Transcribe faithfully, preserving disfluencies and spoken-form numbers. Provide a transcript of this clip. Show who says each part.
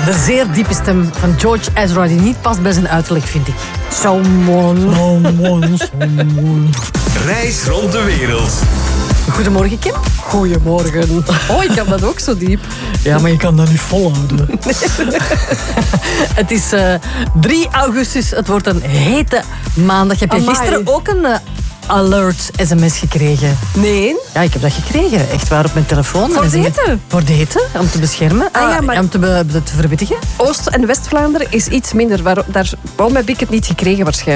Speaker 1: De zeer diepe stem van George Ezra die niet past bij zijn uiterlijk, vind ik. Someone.
Speaker 2: Someone, someone.
Speaker 3: Reis rond de wereld.
Speaker 1: Goedemorgen, Kim.
Speaker 4: Goedemorgen. Oh, ik kan dat ook zo diep.
Speaker 2: Ja, maar je kan dat niet volhouden.
Speaker 1: Het is uh, drie augustus. Het wordt een hete maandag. Heb je
Speaker 4: Amai.
Speaker 1: gisteren ook een uh, alert sms gekregen?
Speaker 4: Nee.
Speaker 1: Ja, ik heb dat gekregen. Echt waar, op mijn telefoon.
Speaker 4: Voor
Speaker 1: En
Speaker 4: de
Speaker 1: ze-
Speaker 4: hitte?
Speaker 1: Voor de hitte, om te beschermen.
Speaker 4: Ah, ja, maar-
Speaker 1: Om te, be- te verwittigen.
Speaker 4: Oost- en West-Vlaanderen is iets minder. Waar, daarom heb ik het niet gekregen waarschijnlijk.